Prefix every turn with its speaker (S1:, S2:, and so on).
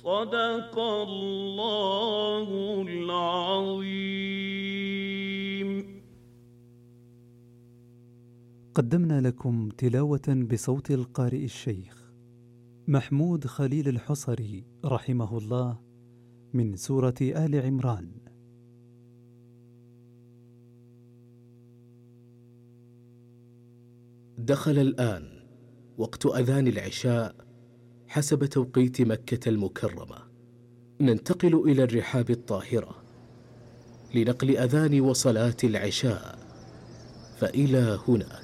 S1: صدق الله العظيم.
S2: قدمنا لكم تلاوة بصوت القارئ الشيخ محمود خليل الحصري رحمه الله من سورة آل عمران.
S3: دخل الآن وقت أذان العشاء حسب توقيت مكة المكرمة. ننتقل إلى الرحاب الطاهرة لنقل أذان وصلاة العشاء، فإلى هناك.